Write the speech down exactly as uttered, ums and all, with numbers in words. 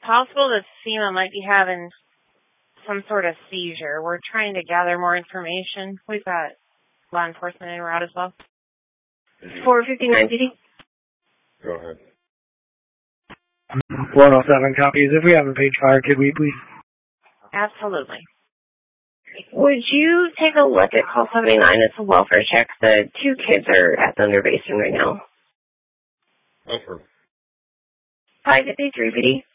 possible that SEMA might be having some sort of seizure. We're trying to gather more information. We've got law enforcement en route as well. four fifty-nine P D. Go ahead. one oh seven copies. If we haven't paid fire, could we please? Absolutely. Would you take a look at call seventy-nine? It's a welfare check. The two kids are at Thunder Basin right now. Over. five fifty-three P D.